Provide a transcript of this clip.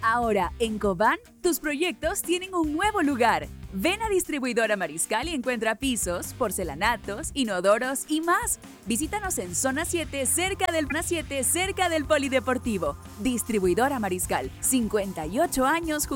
Ahora, en Cobán, tus proyectos tienen un nuevo lugar. Ven a Distribuidora Mariscal y encuentra pisos, porcelanatos, inodoros y más. Visítanos en Zona 7, cerca del Polideportivo. Distribuidora Mariscal, 58 años.